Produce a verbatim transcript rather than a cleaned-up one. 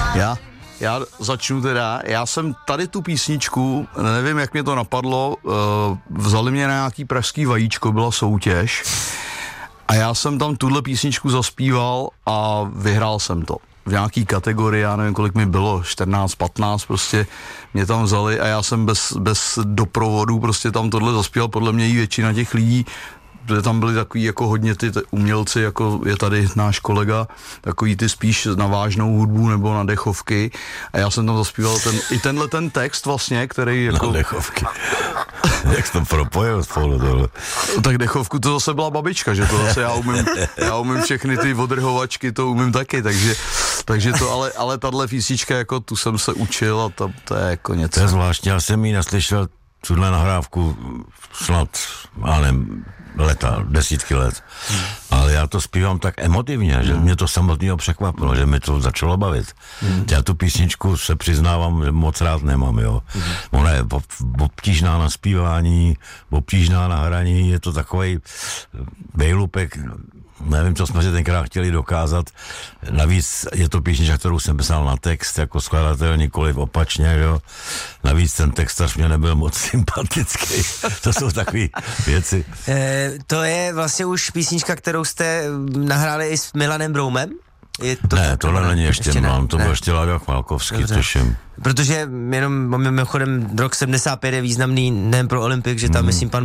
Já, já začnu teda, já jsem tady tu písničku, nevím, jak mě to napadlo, uh, vzali mě na nějaký pražský vajíčko, byla soutěž a já jsem tam tuhle písničku zaspíval a vyhrál jsem to. V nějaký kategorii, já nevím, kolik mi bylo, čtrnáct, patnáct, prostě mě tam vzali a já jsem bez, bez doprovodu prostě tam tohle zaspíval, podle mě i většina těch lidí, protože tam byli takový jako hodně ty umělci, jako je tady náš kolega, takový ty spíš na vážnou hudbu nebo na dechovky a já jsem tam zaspíval ten, i tenhle ten text vlastně, který jako... Na dechovky. Jak jsi to propojil spolu tohle? Tak dechovku to zase byla babička, že to zase já umím, já umím všechny ty odrhovačky, to umím taky, takže, takže to, ale, ale tahle písnička, jako tu jsem se učil a to, to je jako něco. To je zvláštní, já jsem ji neslyšel tuhle nahrávku snad, ale leta, desítky let. Hmm. Ale já to zpívám tak emotivně, že hmm. mě to samotného překvapilo, že mi to začalo bavit. Hmm. Já tu písničku se přiznávám, že moc rád nemám, jo. Hmm. Ona je obtížná na zpívání, obtížná na hraní, je to takovej vejlupek, nevím, co jsme si tenkrát chtěli dokázat. Navíc je to písnička, kterou jsem psal na text, jako skladatel, nikoliv opačně, jo. Navíc ten textař mě nebyl moc sympatický. To jsou takové věci. E, to je vlastně už písnička, kterou jste nahráli i s Milanem Broumem? Je to ne, tohle není ještě, ještě Milan, to ne. byl ještě Láďa Chmálkovský, tuším. Protože jenom mimochodem rok sedmdesát pět je významný nejen pro Olympik, že tam, hmm. myslím, pan